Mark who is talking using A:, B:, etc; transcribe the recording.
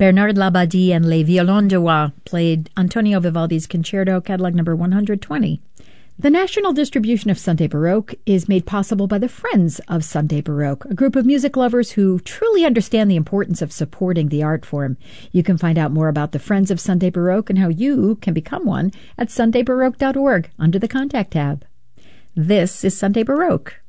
A: Bernard Labadie and Les Violons de Roi played Antonio Vivaldi's Concerto, Catalog number 120. The national distribution of Sunday Baroque is made possible by the Friends of Sunday Baroque, a group of music lovers who truly understand the importance of supporting the art form. You can find out more about the Friends of Sunday Baroque and how you can become one at sundaybaroque.org under the Contact tab. This is Sunday Baroque.